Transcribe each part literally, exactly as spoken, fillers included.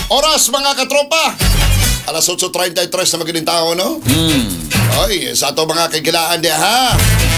Oras mga katropa. Alas eight thirty-three na magaling tao, no? Hmm. Oy, sa ato mga kagilaan di ha.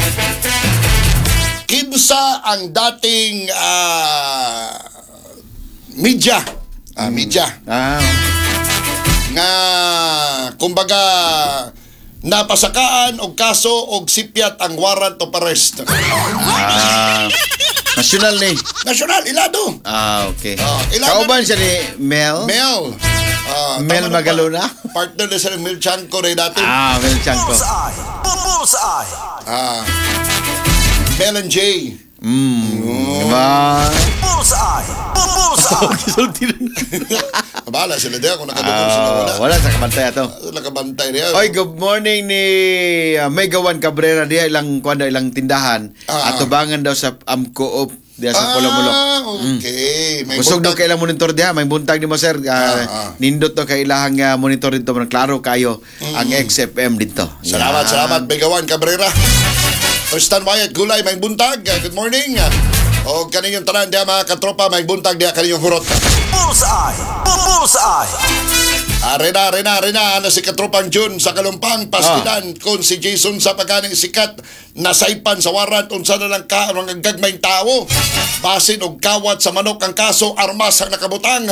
Kinsa ang dating ah, media. Ah, media. Ah. Nga kumbaga napasakaan og kaso og sipyat ang warrant of arrest. Ah. National ni. National ilado. Ah, okay. Ah, ilado. Kauban siya ni Mel. Mel. Ah, Mel tama na Magalona? pa. Partner na siya ng Mel Chanco rin dati. Ah, Mel Chanco. Bullseye! Bullseye! Ah. Mel and Jay. Mm. Diba? Bullseye! Bullseye! Kisulti na. Bahala sila diyan kung nakadukong sila Ah, wala. wala sa kabantay ato. Nakabantay niya. Oy, good morning ni uh, Megawan Cabrera diya ilang kuanda ilang tindahan. Ah. Atubangan daw sa Amcoop diya sa Polo-Mulo. Ah, okay. May Kusog daw buntag. kailang monitor diha, may buntag ni mo sir. Uh, Ah, ah. Nindot to kay ilahang uh, monitor dito man klaro kayo ang X F M dito. Salamat, Yan. salamat, Begawan Cabrera. Tristan Wyatt Gulay, may buntag. Good morning. O kaninyong tanan diya mga katropa, may buntag diya kaninyong hurot. Bullseye! Bullseye! Arena, arena, arena, ano si Katropang Jun sa Kalumpang, pastilan kung si Jason sa pagkaning sikat nasaipan sa warrant unsa na lang ka ang gagmayng tao. Basin og kawat sa manok ang kaso, armas ang nakabutang.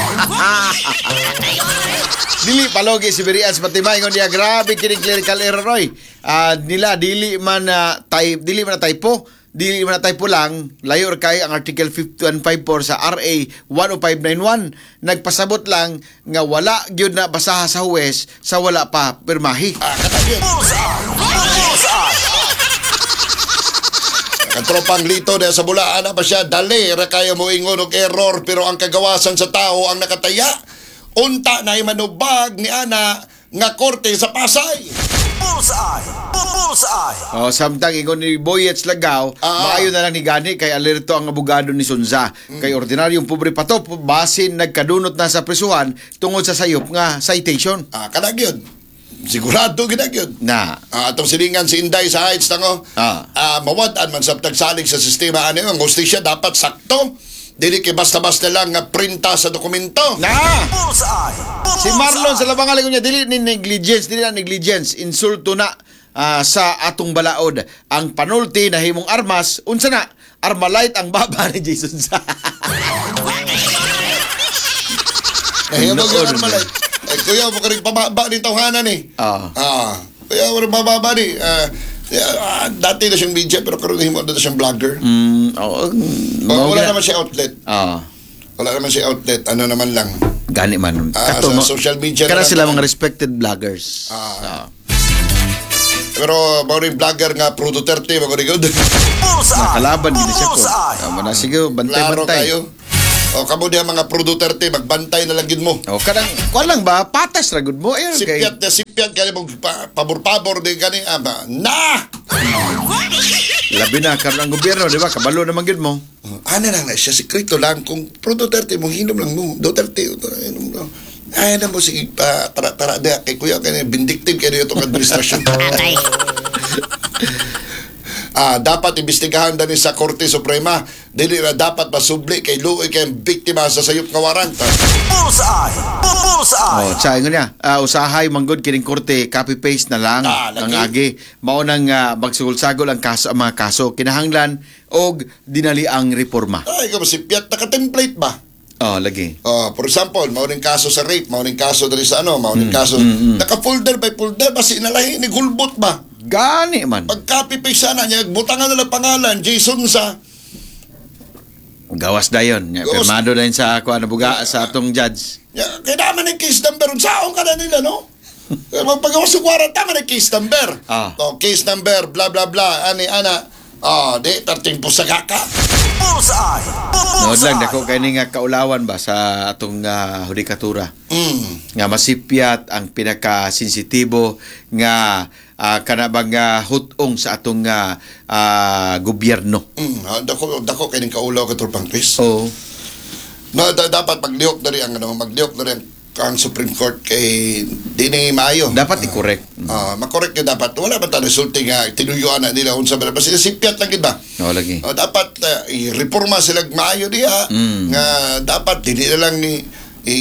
Dili palogi si Berian sa Patimay ngon diya grabe kini clerical error oy. Ah, nila dili man na type, dili man na typo. Dili man na typo lang, layo kay ang Article fifty-one fifty-four sa R A one oh five ninety-one. Nagpasabot lang nga wala gyud na basaha sa huwes sa wala pa pirmahi. Ah, katagyan. Bullseye! Bullseye! Katropang lito dahil sa bulaan na pa siya, dali, ra kaya mo ingon og error, pero ang kagawasan sa tao ang nakataya. Unta na imanubag ni Ana nga korte sa Pasay. Bullseye! Bullseye! Oh, samtang ingon ni Boyets Lagaw, Ah. maayo na lang ni gani kay alerto ang abogado ni Sunza. Kay ordinaryong pobre pato basin nagkadunot na sa prisuhan tungod sa sayop nga citation. Ah, kanagyod. Sigurado ginagyod. Na. Ah, atong silingan si Inday sa Heights tango. Ah. Ah, mawad-an man sa tagsalig sa sistema ano ang hustisya dapat sakto. Dili kay basta-basta lang nga printa sa dokumento. Na. Bullseye! Si Marlon sa labangaling niya dili ni negligence, dili na negligence, insulto na ah, sa atong balaod. Ang panulti na himong armas, unsa na? Armalite ang baba ni Jason sa. Nahiya mo Noon. gyud malay. Ay kuya mo karing pababa ni tawhanan ni. Ah. Ah. Kuya mo rin bababa ni. Ah, ah, dati na siyang media pero karon himo na siyang vlogger. Mm, oh, Wala, wala naman siya outlet. Ah. Wala naman siya outlet. Ano naman lang. Gani man. Ah, Kato, sa mo- social media Kana na lang sila naman. mga respected vloggers. Ah. Pero mao rin vlogger nga Pro Duterte mo good. Bullseye! Nakalaban din siya ko. Bullseye! Tama na sige, Klaro bantay-bantay. kayo. O kamo diha mga Pro Duterte magbantay na lang gid mo. O kanang kuan lang ba patas ra gud mo ayon kay. Sipyat na sipyat kaya mo pa, pabor-pabor din kani ama. Na! Labi na karon ang gobyerno, di ba? Kabalo naman gid mo. Ano lang na siya, sikreto lang. Kung Pro Duterte mo, hinom lang mo. Duterte, inom lang. Ay na mo, sige, pa, tara, tara, diya, kay kuya, kaya vindictive kaya itong administrasyon. Ah, dapat imbestigahan din sa Korte Suprema. Dili na dapat masubli kay luoy kay biktima sa sayop nga warrant. Bullseye! Bullseye! Oh, sa ingon niya, ah, usahay manggod kining korte, copy paste na lang Ah, ang lagi. agi. Mao nang uh, magsugol-sagol ang kaso ang mga kaso kinahanglan og dinali ang reforma. Ay, kamo si Piat, naka-template ba? Oh, lagi. Oh, for example, mauning kaso sa rape, mauning kaso dali sa ano, mauning kaso, naka-folder by folder, basi nalahi ni gulbot ba? Gani man. Pag copy paste sana niya, butangan na lang pangalan, Jason sa, Gawas dayon. Nya Gawas. pirmado dayon sa kuan buga sa atong judge. ya, kaya naman yung case number, saong ka na nila, no? Kaya magpagawas yung warrant, tama na yung case number. Ah. Oh, case number, bla bla bla, ani, ana, oh, di, perting pusaka ka. Bullseye! Nood lang Bullseye! dako kay ni nga kaulawan ba sa atong ah, hudikatura. Mm. Nga masipyat ang pinaka-sensitibo nga ah, kana bang ah, hutong sa atong ah, ah, gobyerno. Mm, ah, dako, dako, kaya ning kaulaw ka turpang Chris. Oo. No, da, dapat magliok na rin ang, ano, magliok na rin ang Supreme Court kay Dini Mayo. Dapat i-correct. Ah, makorek ka dapat. Wala ba ta resulti nga tinuyuan na nila unsa ba basta sipyat lang gid ba? Oo, lagi. Oh, dapat uh, i-reforma sila maayo diha Mm. nga dapat dili na lang ni i,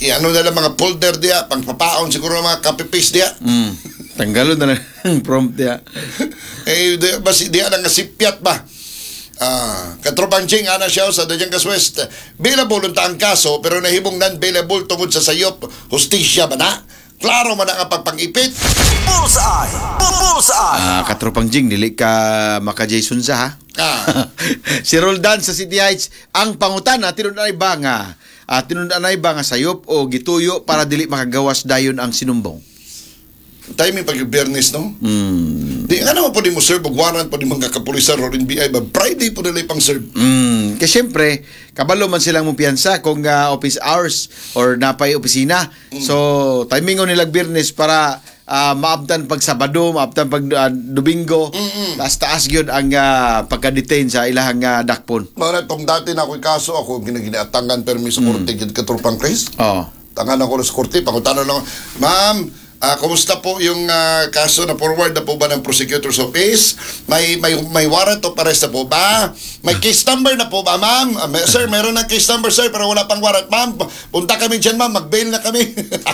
i-ano na lang mga folder diya, pangpapaon siguro mga copy-paste diya. Mm. Tanggalon na lang ang prompt ya. Eh, di, basi, diya na nga sipyat ba? Ah, katropang Ching, ana siya sa Dajangas West. Bailable unta ang kaso, pero nahibong non-bailable tungod sa sayop. Hustisya ba na? Klaro man ang pagpangipit. Bullseye! Bullseye! Ah, katropang Jing, dili ka maka Jason sa ha. Ah. Si Roldan sa City Heights, ang pangutana tinud-anay ba nga? Ah, tinud-anay ba nga sayop o gituyo para dili makagawas dayon ang sinumbong? Timing pag Bernes, no? Mm. Di nga naman po di mo serve, og warrant po di mga kapulisan o N B I, ba Friday po nila pang serve. Mm, kasi syempre, kabalo man silang mupiyansa kung uh, office hours or napay opisina. Mm. So, timingon nilag Biyernes para uh, maabtan pag Sabado, maabtan pag uh, Domingo. Mm-mm. Taas-taas yun ang uh, pagka-detain sa ilahang uh, dakpon. Mga itong dati na ako'y kaso, ako ginaginatangan permis sa korte, mm. katropang Chris. Oo. Tangan ako sa korte, pangutano lang, Ma'am, Ah, kumusta po yung ah, kaso na forward na po ba ng prosecutor's office? May may may warrant of arrest na po ba? May case number na po ba, ma'am? Ah, may- sir, meron ng case number, sir, pero wala pang warrant, ma'am. Punta kami dyan, ma'am. Mag-bail na kami.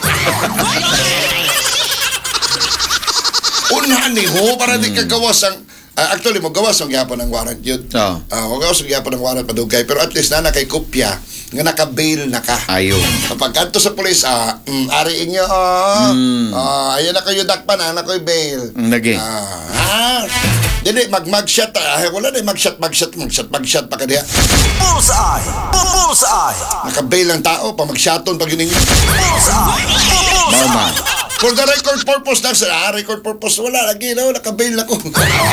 Unahan ni ho, para di kagawas ang... ah, actually, magawas ang gyapon ng warrant yun. Oo. Ah, magawas ang gyapon ng warrant, madugay. Pero at least na nakay kopya nga naka-bail na ka. Ayun. Kapag kanto sa pulis, ah, mm, ari inyo, oh. Mm. Ah, ayan na kayo dakpan, ah, na kayo bail. Nagi. Ah, ah. Dili, mag-mugshot, ah. Wala na, mag-shot, mag-shot, mag-shot, mag-shot pa ka diya. Bullseye! Bullseye! Naka-bail ang tao, pa mag-shoton pag yun ninyo. Bullseye! Mama. For the record purpose lang, sir, ah, record purpose, wala, lagi na, naka-bail na ko.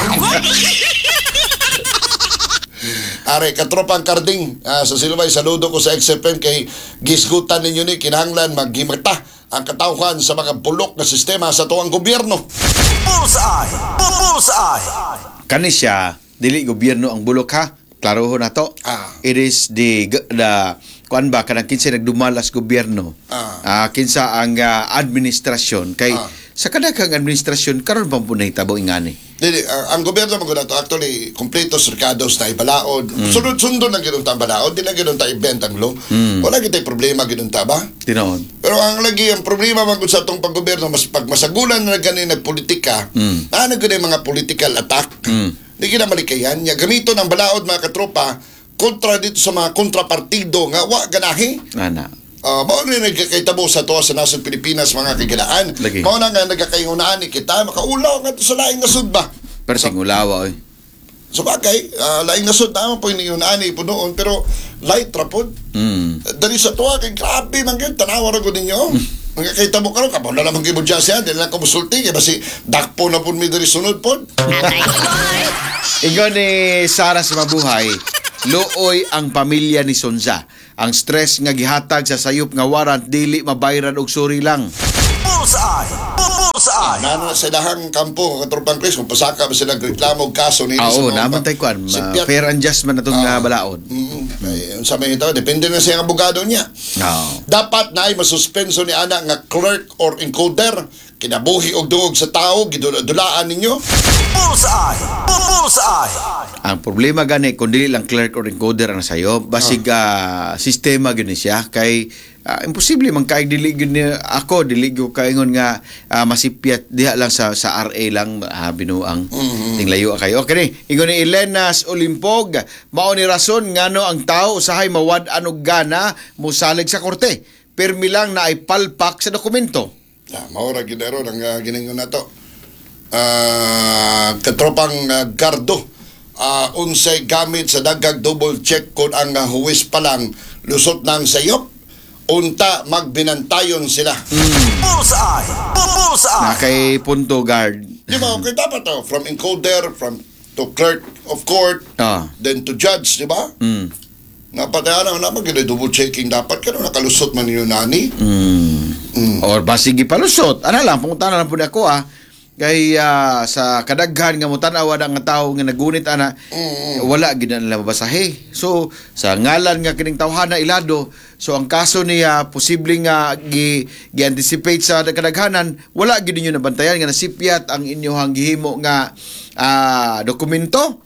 Are, katropang Karding, ah, sa Silvay, saludo ko sa X F M kay gisgutan ninyo ni kinahanglan maghimata ang katawhan sa mga bulok na sistema sa tuwang gobyerno. Bullseye! Bullseye! Kani siya, dili gobyerno ang bulok ha. Klaro ho na to. Ah. It is the, the kuan ba, kanang kinsa nagdumalas gobyerno. Ah. Ah, kinsa ang ah, administrasyon. Kay Ah. sa kadakang administrasyon, karon pa po nahitabo ingani. Dili, ah, ang gobyerno mo to actually kompleto serkados na ibalaod. Sunod-sunod na ginunta ang balaod, di na ginunta i-bent ang law. Wala kita'y problema ginunta ba? Tinoon. Pero ang lagi, ang problema magud sa itong paggobyerno, mas pag masagulan na ganin na politika, Mm. na ano ganun mga political attack, Mm. di kita malikayan. Ya, gamito ng balaod mga katropa, kontra dito sa mga kontrapartido nga wa ganahi. Ana. Uh, mao na nagkakaitabo sa to sa nasod Pilipinas mga kagilaan. Lagi. Mao na nga nagkakaingunaan ni kita makaulaw nga to sa laing nasod ba. Pero singulawa oy. So bagay, uh, laing nasod naman po iningunaan ni punoon pero light rapod. Mm. Dali sa tuwa kay grabe man gyud tanawa ra gud ninyo. Nagkakaitabo karon ka na lamang gibod siya siya dili lang ko musulti kay basi dakpo na pud mi diri sunod pod. Ingon ni Sara sa mabuhay, luoy ang pamilya ni Sonza. Ang stress nga gihatag sa sayop nga warrant dili mabayran og suri lang. Bullseye! Bullseye! Nana sa dahang kampo katropang Chris kung pasaka ba sila reklamo og kaso ni Ah, sa oo, mga- naman tayo kuan. Si ma- Piat- Fair adjustment na itong Ah. balaod. Mm, ay, sa may ito, depende na siya ang abogado niya. Oo. Dapat na ay masuspenso ni ana nga clerk or encoder kinabuhi og dungog sa tao gidula-dulaan ninyo. Bullseye! Bullseye! Ang problema gani kung dili lang clerk or encoder ang sayo, basig ah, sistema gani siya kay ah, imposible man kay dili gani ako dili ko kaingon nga ah, masipyat diha lang sa sa R A lang ah, binuang Mhm. tinglayo kayo. Okay ni, ingon ni Elenas Olimpog, mao ni rason ngano ang tao usahay mawad-an og gana mosalig sa korte. Permi lang na ay palpak sa dokumento. Ah, maura gidero ang uh, giningon nato. Ah, katropang ah, gardo. Ah, unsay gamit sa dagag double check kung ang uh, huwis pa lang lusot ng sayop. Unta magbinantayon sila. Bullseye! Bullseye! Na kay punto guard. Di ba? Okay, dapat to. From encoder, from to clerk of court, Ah. then to judge, di ba? Mm. Napatayaan na naman, double checking dapat. Kaya nakalusot man yun nani. Mm. Mm. Or basig gipalusot. Ano lang, pungutan na lang po ako ah. Kay ah, sa kadaghan nga mo tanaw ang nga tawo nga nagunit ana, Mm. wala gid na nila mabasahe. So sa ngalan nga kining tawhana ilado, so ang kaso niya posibleng nga gi, gi-anticipate sa kadaghanan, wala gid ninyo nabantayan nga nasipyat ang inyong gihimo nga ah, dokumento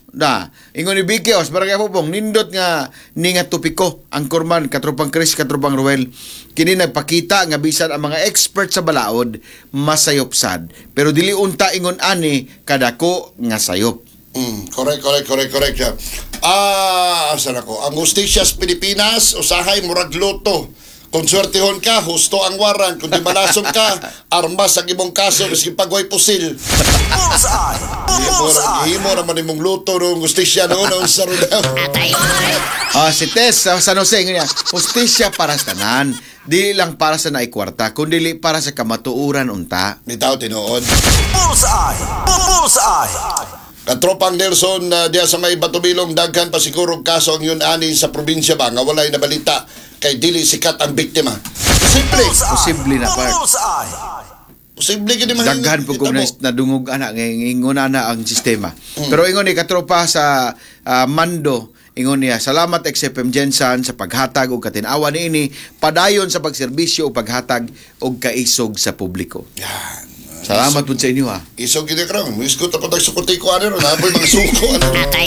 Na, ingon ni Bikios, barangay Pupong, nindot nga ni nga tupiko, ang kurman, katropang Chris, katropang Ruel. Kini nagpakita nga bisan ang mga expert sa balaod, masayop sad. Pero dili unta ingon ani, kadako nga sayop. Mm, correct, correct, correct, correct. siya. Ah, asan ako? Ang hustisya sa Pilipinas, usahay murag loto. Kung swertehon ka, husto ang waran. Kung di malasong ka, armas ang imong kaso, maski pagway pusil. Bullseye! Bullseye! Himo naman imong luto nung hustisya noon, noon sa Rodel. Ah, si Tess sa San Jose nga niya, justisya para sa tanan, dili lang para sa naikwarta, kundi para sa kamatuuran unta. Bitaw tinuod. Bullseye! Bullseye! Katropang Nelson, uh, diya sa may Batubilong, daghan pa siguro kaso ang yun ani sa probinsya ba, nga walay nabalita kay dili sikat ang biktima. Posible. Posible na part. Bullseye! Posible gini man. Daghan po kung na- nadungog ana ngingon ana ang sistema. Pero ingon ni katropa sa ah, Mando, ingon niya, salamat X F M Jensen sa paghatag og katin-awa niini padayon sa pagserbisyo o paghatag og kaisog sa publiko. Yan. Salamat po sa inyo ha. Isog gini krong. Misgot ako tagsukuti ko ano ron. Napoy mga suko. Ano.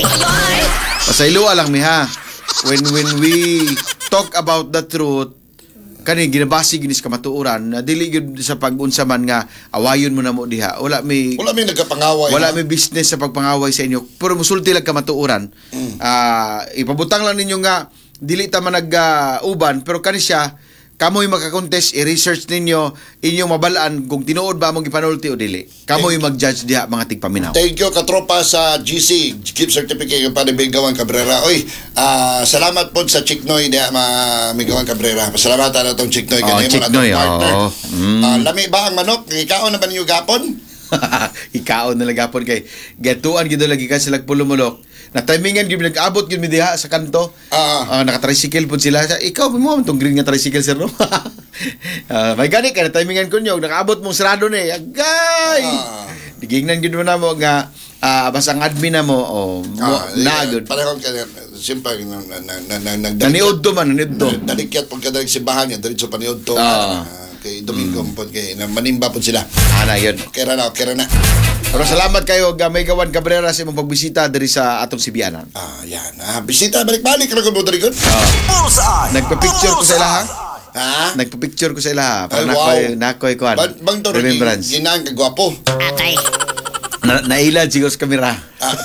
Pasayloa lang mi ha. When when we talk about the truth, kani ginabasi ginis kamatuuran, na dili gyud sa pag-unsa man nga awayon mo na mo diha. Wala may Wala may nagkapangaway. wala ha? may business sa pagpangaway sa inyo. Pero musulti lang kamatuuran. Ah, ipabutang lang ninyo nga dili ta man nag-uban, pero kani siya kamoy makakontest, i-research ninyo inyong mabalaan kung tinuod ba mong ipanulti o dili. Kamoy mag-judge diha mga tigpaminaw. Thank you katropa sa G C gift certificate yung panibigawan Cabrera. Oy, ah, salamat po sa Chiknoy niya ma Migawan Cabrera. Pasalamatan na tong Chiknoy Oh, kanimo Chiknoy, partner. oh. Mm. Ah, lami ba ang manok? Ikaw na ba niyo gapon? Ikaon na lagapon kay gatuan gid lagi ka sila pulumulok. Na timingan gyud nag-abot gyud mi diha sa kanto. Ah. Ah, naka-tricycle pud sila. Sa- Ikaw mo man tong green nga tricycle sir no. Ah, may gani ka na timingan ko nyo nakaabot mong sarado ni. Agay. Ah. Digingnan gyud mo na mo nga ah basta ang admin na mo oh, mo Ah, na eh, good. Parehong ka simpang nag nag nag nag Naniud to man, naniud to. Dalikyat pag kadalig simbahan niya, diretso paniod to. Ah. Ah, kay Domingo po kay na manimba po sila. Ana yun. Okay ra na, okay ra na. Pero salamat kayo Gamay Gawan Cabrera sa imong pagbisita diri sa atong Sibianan. Ah, yan. Ah, bisita balik-balik ra gud mo diri gud. Bullseye! Nagpa-picture ko sa ila ha. Ha? Nagpa-picture ko sa ila ha. Para Ay, wow. nakoy nakoy kuan. Bang bang to Remembrance. ginang kagwapo. Na, nailad siguro sa kamera. Ah.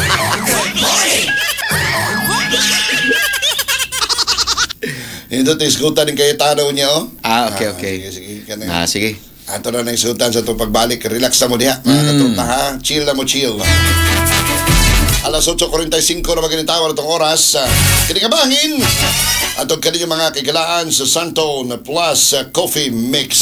Ito tayo isgutan ng Cayetano niya, oh. Ah, okay, okay. Sige, sige. Ka na. Ah, sige. Ato na na isutan sa itong pagbalik. Relax na mo diha, mga katropa, ha? Chill na mo, chill. Alas eight forty-five na maginitawa na itong oras. Uh, Kinikabangin! Atong kanino mga kigalaan sa Santo na Plus uh, Coffee Mix.